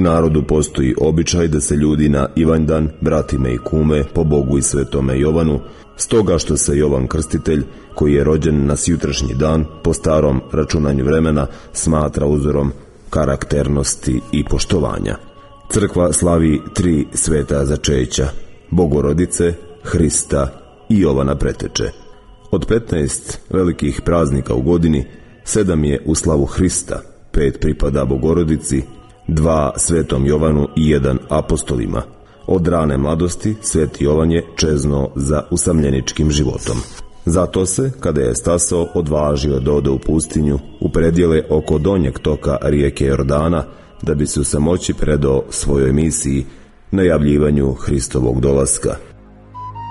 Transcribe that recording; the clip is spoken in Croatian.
narodu postoji običaj da se ljudi na Ivanjdan, bratime i kume, po Bogu i svetome Jovanu, stoga što se Jovan Krstitelj, koji je rođen na sjutrašnji dan, po starom računanju vremena, smatra uzorom karakternosti i poštovanja. Crkva slavi 3 sveta začeća: Bogorodice, Hrista i Jovana Preteče. Od 15 velikih praznika u godini, 7 je u slavu Hrista, 5 pripada Bogorodici, 2 svetom Jovanu i 1 apostolima. Od rane mladosti sveti Jovan je čeznuo za usamljeničkim životom. Zato se, kada je stasao, odvažio da ode u pustinju, u predjele oko donjeg toka rijeke Jordana, da bi se u samoći predao svojoj misiji, najavljivanju Hristovog dolaska.